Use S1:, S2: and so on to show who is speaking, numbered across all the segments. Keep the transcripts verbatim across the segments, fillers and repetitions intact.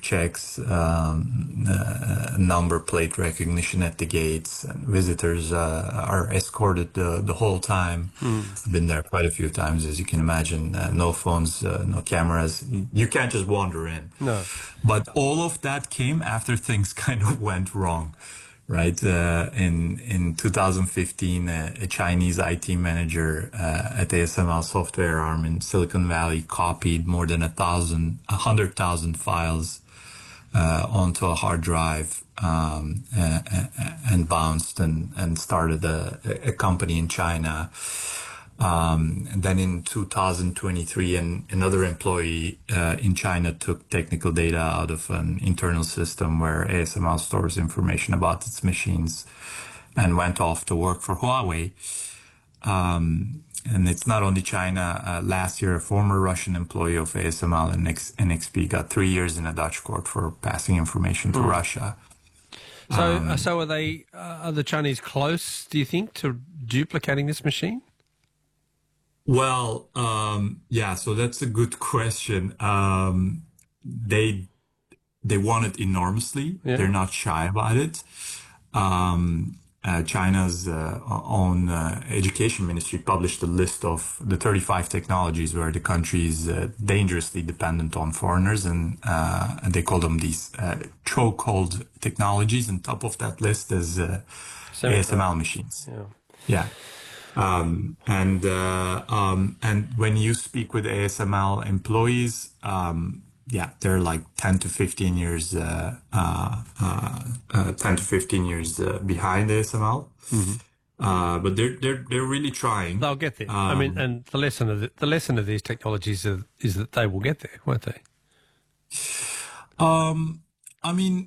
S1: checks, um, uh, number plate recognition at the gates, and visitors uh, are escorted the, the whole time.
S2: Mm.
S1: I've been there quite a few times, as you can imagine. Uh, no phones, uh, no cameras. You can't just wander in.
S2: No.
S1: But all of that came after things kind of went wrong. Right. Uh, in in two thousand fifteen, uh, a Chinese I T manager uh, at A S M L software arm in Silicon Valley copied more than a thousand, a hundred thousand files uh, onto a hard drive um, uh, and bounced and, and started a, a company in China. Um, and then in two thousand twenty-three, an, another employee uh, in China took technical data out of an internal system where A S M L stores information about its machines and went off to work for Huawei. Um, and it's not only China. Uh, last year, a former Russian employee of A S M L and N X P got three years in a Dutch court for passing information to mm. Russia.
S2: So,
S1: um,
S2: so are they? Uh, are the Chinese close, do you think, to duplicating this machine?
S1: Well, um, yeah, so that's a good question. Um, they they want it enormously. Yeah. They're not shy about it. Um, uh, China's uh, own uh, education ministry published a list of the thirty-five technologies where the country is uh, dangerously dependent on foreigners, and, uh, and they call them these uh, chokehold technologies. And top of that list is uh, A S M L machines.
S2: Yeah.
S1: Yeah. Um, and, uh, um, and when you speak with A S M L employees, um, yeah, they're like ten to fifteen years, uh, uh, uh, uh ten to fifteen years, uh, behind A S M L. Mm-hmm. Uh, but they're, they're, they're really trying.
S2: They'll get there.
S1: Um,
S2: I mean, and the lesson of the, the lesson of these technologies is, is that they will get there, won't they?
S1: Um, I mean,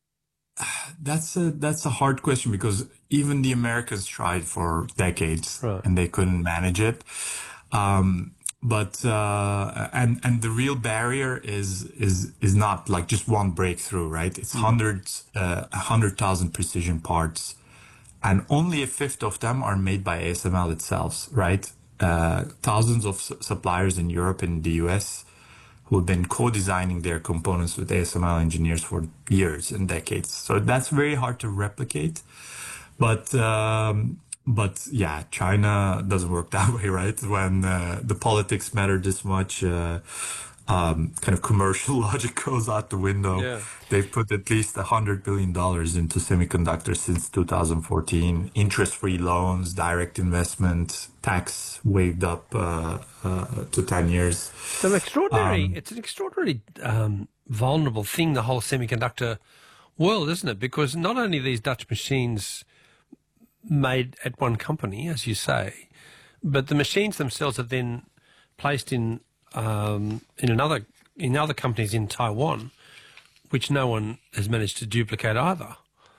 S1: That's a that's a hard question because even the Americans tried for decades
S2: right.
S1: and they couldn't manage it. Um, but uh, and and the real barrier is is is not like just one breakthrough, right? It's mm-hmm. hundreds, uh, a hundred thousand precision parts, and only a fifth of them are made by A S M L itself, right? Uh, thousands of su- suppliers in Europe and the U S who have been co-designing their components with A S M L engineers for years and decades. So that's very hard to replicate. But, um, but yeah, China doesn't work that way, right? When uh, the politics matter this much, uh, um, kind of commercial logic goes out the window.
S2: Yeah.
S1: They've put at least one hundred billion dollars into semiconductors since two thousand fourteen. Interest-free loans, direct investment, tax waived up uh, uh, to ten years.
S2: So extraordinary.
S1: Um,
S2: it's an extraordinarily um, vulnerable thing, the whole semiconductor world, isn't it? Because not only these Dutch machines made at one company, as you say, but the machines themselves are then placed in um, in another in other companies in Taiwan, which no one has managed to duplicate either.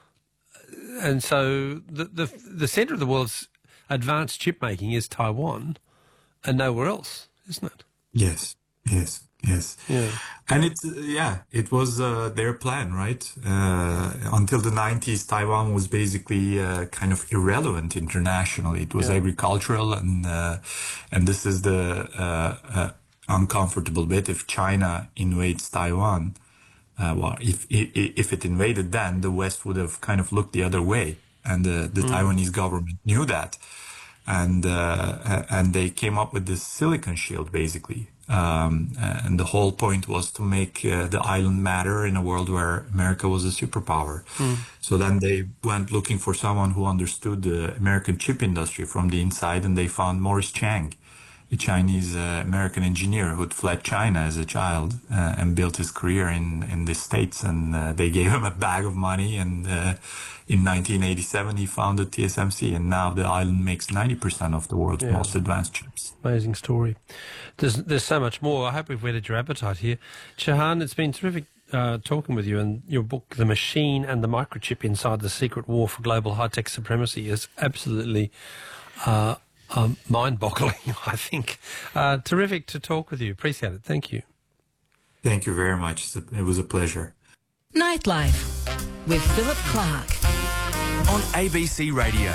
S2: And so the the, the centre of the world's advanced chip making is Taiwan, and nowhere else, isn't it?
S1: Yes, yes, yes.
S2: Yeah.
S1: And it's, uh, yeah, it was uh, their plan, right? Uh, until the nineties, Taiwan was basically uh, kind of irrelevant internationally. It was
S2: Yeah.
S1: agricultural, and uh, and this is the uh, uh, uncomfortable bit. If China invades Taiwan, uh, well, if, if if it invaded, then the West would have kind of looked the other way, and the, the mm. Taiwanese government knew that. And uh, and they came up with this silicon shield, basically. Um, and the whole point was to make uh, the island matter in a world where America was a superpower. Mm. So then they went looking for someone who understood the American chip industry from the inside, and they found Morris Chang, a Chinese uh, American engineer who'd fled China as a child uh, and built his career in, in the States. And uh, they gave him a bag of money, and uh, in nineteen eighty-seven he founded T S M C, and now the island makes ninety percent of the world's
S2: yeah.
S1: most advanced chips.
S2: Amazing story. There's there's so much more. I hope we've whetted your appetite here. Chauhan, it's been terrific uh, talking with you, and your book, The Machine and the Microchip Inside the Secret War for Global High-Tech Supremacy, is absolutely uh, um, mind-boggling, I think. Uh, terrific to talk with you. Appreciate it. Thank you.
S1: Thank you very much. It was a pleasure.
S3: Nightlife with Philip Clark
S4: on A B C Radio.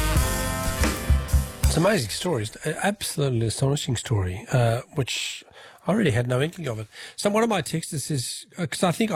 S2: It's an amazing story. It's an absolutely astonishing story, uh, which I really had no inkling of it. So one of my texters is, because I think